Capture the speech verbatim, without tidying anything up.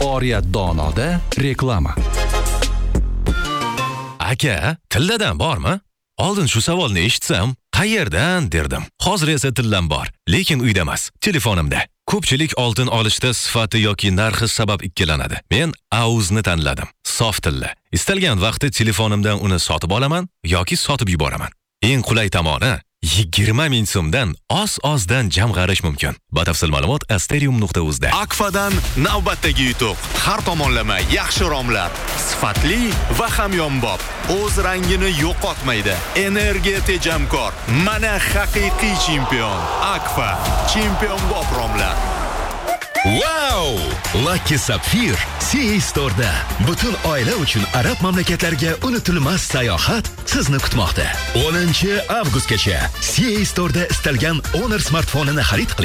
Oriyat Donoda reklama. Aka, tilladan bormi? Oldin shu savolni eshitsam, qayerdan derdim. Hozir esa tillam bor, lekin uyda emas, telefonimda. Ko'pchilik oltin olishda sifati yoki narxi sabab ikkilanadi. Men Auzni tanladim. Sof tilla. Istalgan vaqtda telefonimdan uni sotib olaman yoki sotib yuboraman. Eng qulay tomoni, yigirma ming so'mdan oz-ozdan jamg'arish mumkin. Batafsil ma'lumot asterium nuqta uz da. Akfadan navbatdagi yutuq. Har tomonlama yaxshi romlar, sifatli va hamyonbop. O'z rangini yo'qotmaydi. Energiya tejamkor. Mana haqiqiy chempion. Akfa, chempionbop romlar. Wow! Lucky Sapphire C A Store'da butun oila uchun arab mamlakatlariga unutilmas sayohat sizni kutmoqda. o'ninchi avgustgacha C A Store'da istalgan Honor smartfonini xarid qiling.